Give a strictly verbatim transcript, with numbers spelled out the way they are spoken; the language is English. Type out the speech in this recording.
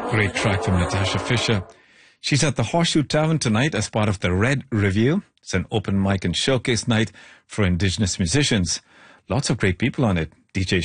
Great track from Natasha Fisher. She's at the Horseshoe Tavern tonight as part of the Red Review. It's an open mic and showcase night for Indigenous musicians. Lots of great people on it. D J